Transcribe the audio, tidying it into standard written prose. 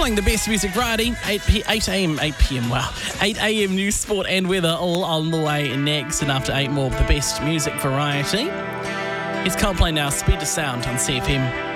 Playing the best music variety, 8 a.m. news, sport and weather all on the way next. And after 8 more of the best music variety, it's Coldplay now, Speed to Sound on CFM.